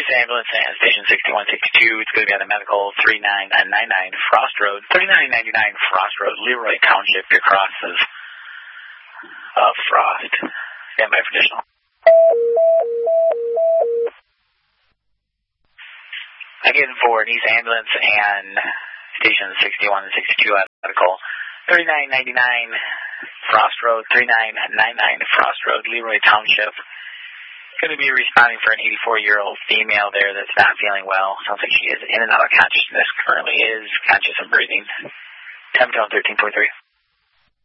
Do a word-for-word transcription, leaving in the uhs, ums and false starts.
Police ambulance and station sixty-one sixty-two. It's going to be on the medical three nine nine nine Frost Road, thirty-nine ninety-nine Frost Road, Leroy Township. Your cross of uh, Frost. Stand by for additional. Again, for Nice ambulance and station sixty-one sixty-two at medical thirty-nine ninety-nine Frost Road, thirty-nine ninety-nine Frost Road, Leroy Township. Going to be responding for an eighty-four-year-old female there that's not feeling well. Sounds like she is in and out of consciousness. Currently is conscious and breathing. Time zone thirteen point three.